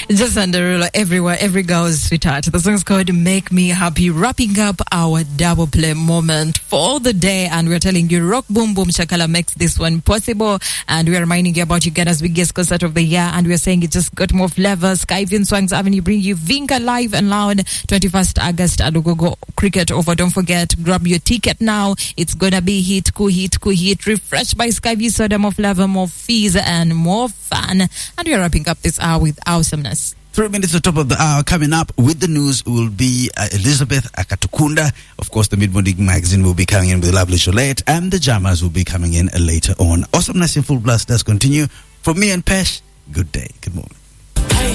Just under everywhere, every girl's sweetheart. The song's called Make Me Happy, wrapping up our double play moment for the day. And we're telling you Rock Boom Boom Shakala makes this one possible. And we're reminding you about Uganda's biggest concert of the year. And we're saying it just got more flavor. Skyview Swangs Avenue bring you Vinca live and loud 21st August at Ogogo Cricket Over. Don't forget, grab your ticket now. It's gonna be hit, cool hit, cool hit. Refreshed by Skyview Soda, more flavor, more fees, and more fun. And we're wrapping up this hour with awesomeness. 3 minutes to the top of the hour. Coming up with the news will be Elizabeth Akatukunda. Of course, the Mid-Morning Magazine will be coming in with Lovely Sholette, and the Jammers will be coming in later on. Awesomeness in full blast does continue. From me and Pesh, good day. Good morning.